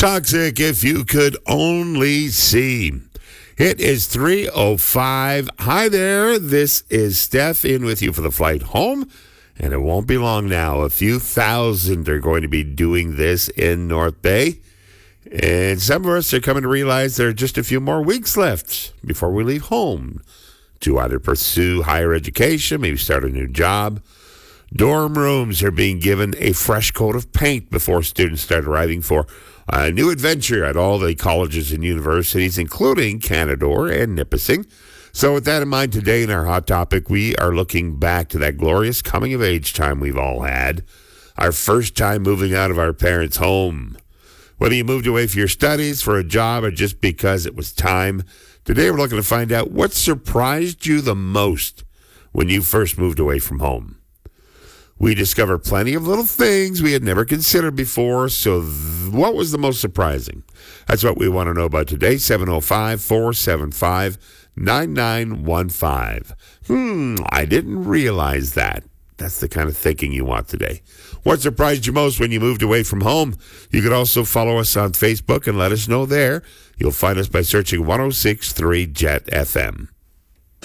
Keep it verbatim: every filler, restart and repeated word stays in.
Toxic if you could only see. It is three oh five. Hi there. This is Steph in with you for the flight home. And it won't be long now. A few thousand are going to be doing this in North Bay. And some of us are coming to realize there are just a few more weeks left before we leave home to either pursue higher education, maybe start a new job. Dorm rooms are being given a fresh coat of paint before students start arriving for a new adventure at all the colleges and universities, including Canadore and Nipissing. So with that in mind, today in our Hot Topic, we are looking back to that glorious coming-of-age time we've all had, our first time moving out of our parents' home. Whether you moved away for your studies, for a job, or just because it was time, today we're looking to find out what surprised you the most when you first moved away from home. We discovered plenty of little things we had never considered before, so th- what was the most surprising? That's what we want to know about today, seven oh five, four seven five, nine nine one five. Hmm, I didn't realize that. That's the kind of thinking you want today. What surprised you most when you moved away from home? You could also follow us on Facebook and let us know there. You'll find us by searching one oh six point three Jet F M.